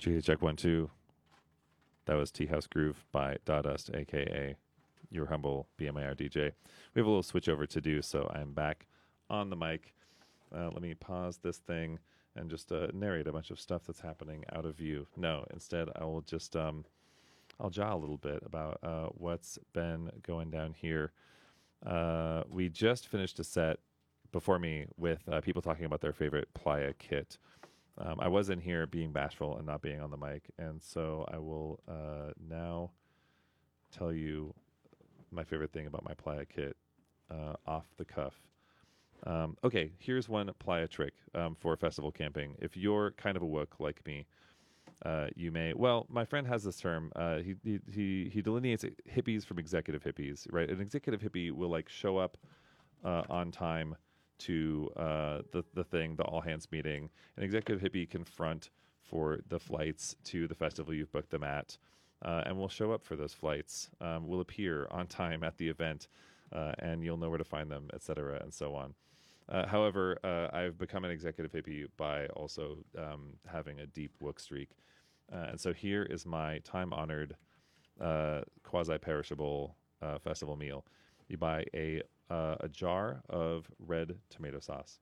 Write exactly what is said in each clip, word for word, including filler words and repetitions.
G check one, two. That was Tea House Groove by Dawdust, a k a your humble B M I R D J. We have a little switch over to do, so I'm back on the mic. Uh, let me pause this thing and just uh, narrate a bunch of stuff that's happening out of view. No, instead I will just, um, I'll jaw a little bit about uh, what's been going down here. Uh, we just finished a set before me with uh, people talking about their favorite Playa kit. Um, I was in here being bashful and not being on the mic, and so I will uh, now tell you my favorite thing about my Playa kit uh, off the cuff. Um, okay, here's one Playa trick um, for festival camping. If you're kind of a wook like me, uh, you may, well, my friend has this term. Uh, he, he he he delineates hippies from executive hippies, right? An executive hippie will like show up uh, on time to uh, the the thing, the all hands meeting. An executive hippie can front for the flights to the festival you've booked them at, uh, and will show up for those flights. Um, will appear on time at the event, uh, and you'll know where to find them, et cetera, and so on. Uh, however, uh, I've become an executive hippie by also um, having a deep wook streak. Uh, and so here is my time-honored, uh, quasi-perishable uh, festival meal. You buy a uh, a jar of red tomato sauce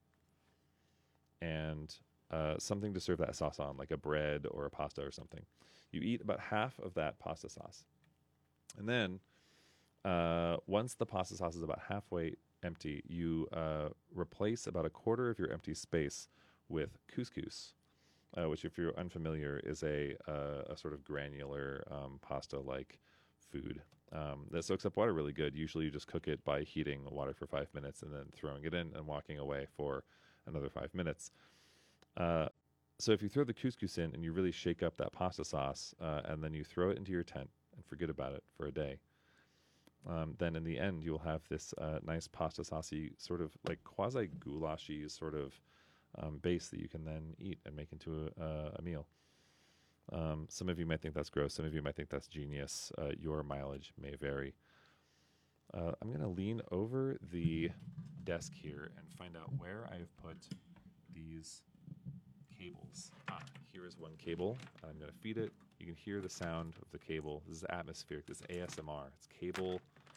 and uh, something to serve that sauce on, like a bread or a pasta or something. You eat about half of that pasta sauce. And then uh, once the pasta sauce is about halfway empty, you uh, replace about a quarter of your empty space with couscous, uh, which, if you're unfamiliar, is a uh, a sort of granular um, pasta-like food um, that soaks up water really good. Usually, you just cook it by heating the water for five minutes and then throwing it in and walking away for another five minutes. Uh, so, if you throw the couscous in and you really shake up that pasta sauce, uh, and then you throw it into your tent and forget about it for a day. Um, then in the end, you'll have this uh, nice pasta saucy, sort of like quasi goulashy sort of um, base that you can then eat and make into a, uh, a meal. Um, some of you might think that's gross. Some of you might think that's genius. Uh, your mileage may vary. Uh, I'm going to lean over the desk here and find out where I've put these cables. Ah, here is one cable. I'm going to feed it. You can hear the sound of the cable. This is atmospheric. This is A S M R. It's cable,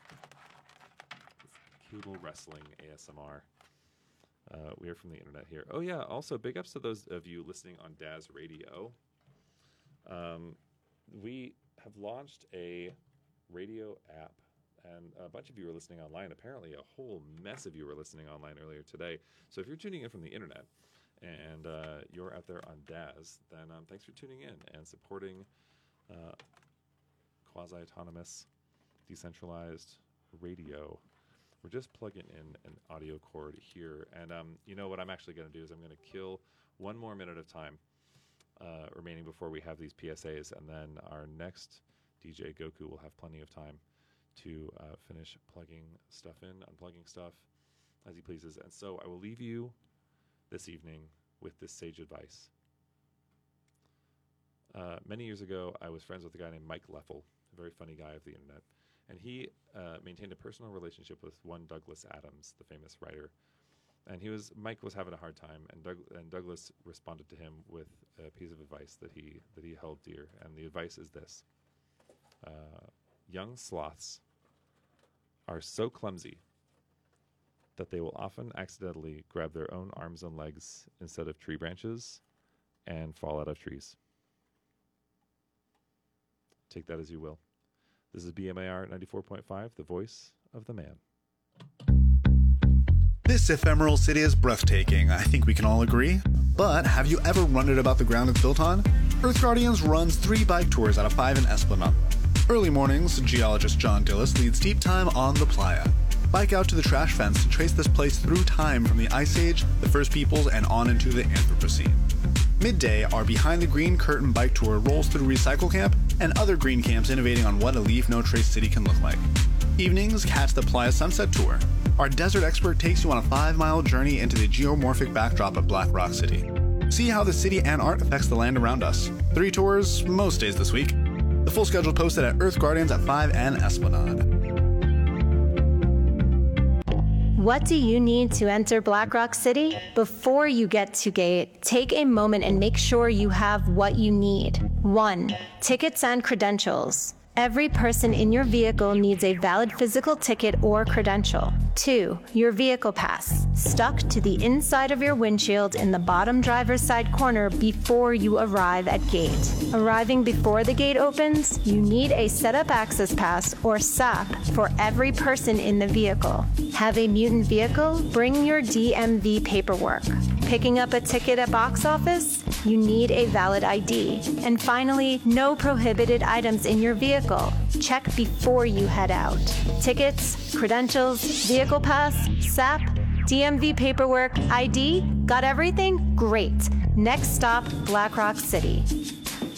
it's cable wrestling A S M R. Uh, we are from the internet here. Oh yeah. Also, big ups to those of you listening on Daz Radio. Um, we have launched a radio app, and a bunch of you are listening online. Apparently, a whole mess of you were listening online earlier today. So if you're tuning in from the internet, and uh, you're out there on Daz, then um, thanks for tuning in and supporting uh, quasi-autonomous, decentralized radio. We're just plugging in an audio cord here. And um, you know what I'm actually going to do is I'm going to kill one more minute of time uh, remaining before we have these P S As, and then our next D J, Goku, will have plenty of time to uh, finish plugging stuff in, unplugging stuff as he pleases. And so I will leave you this evening with this sage advice. Uh, many years ago, I was friends with a guy named Mike Leffel, a very funny guy of the internet, and he uh, maintained a personal relationship with one Douglas Adams, the famous writer. And he was Mike was having a hard time, and Doug, and Douglas responded to him with a piece of advice that he that he held dear. And the advice is this: uh, young sloths are so clumsy that they will often accidentally grab their own arms and legs instead of tree branches and fall out of trees. Take that as you will. This is B M I R ninety-four point five, the voice of the man. This ephemeral city is breathtaking, I think we can all agree. But have you ever wondered about the ground it's built on? Earth Guardians runs three bike tours out of five in Esplanade. Early mornings, geologist John Dillis leads deep time on the Playa. Bike out to the trash fence to trace this place through time from the Ice Age, the First Peoples, and on into the Anthropocene. Midday, our Behind the Green Curtain bike tour rolls through Recycle Camp and other green camps innovating on what a Leave No Trace city can look like. Evenings, catch the Playa Sunset Tour. Our desert expert takes you on a five-mile journey into the geomorphic backdrop of Black Rock City. See how the city and art affects the land around us. Three tours, most days this week. The full schedule posted at Earth Guardians at five and Esplanade. What do you need to enter Black Rock City? Before you get to gate, take a moment and make sure you have what you need. One, tickets and credentials. Every person in your vehicle needs a valid physical ticket or credential. Two, your vehicle pass, stuck to the inside of your windshield in the bottom driver's side corner before you arrive at gate. Arriving before the gate opens, you need a setup access pass or S A P for every person in the vehicle. Have a mutant vehicle? Bring your D M V paperwork. Picking up a ticket at box office? You need a valid I D. And finally, no prohibited items in your vehicle. Check before you head out. Tickets, credentials, vehicle pass, S A P, D M V paperwork, I D? Got everything? Great. Next stop, Black Rock City.